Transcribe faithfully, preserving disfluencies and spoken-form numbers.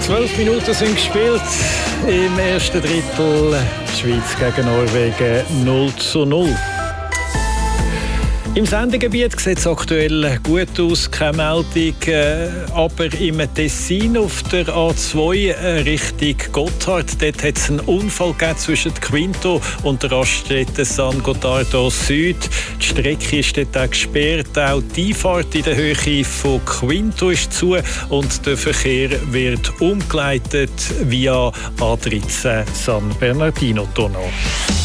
Zwölf Minuten sind gespielt im ersten Drittel. Schweiz gegen Norwegen null zu null. Im Sendegebiet sieht es aktuell gut aus, keine Meldung. Aber im Tessin auf der A zwei Richtung Gotthard, dort hat es einen Unfall gegeben zwischen Quinto und der Raststätte San Gottardo Süd. Die Strecke ist dort auch gesperrt. Auch die Einfahrt in der Höhe von Quinto ist zu und der Verkehr wird umgeleitet via A dreizehn San Bernardino Tunnel.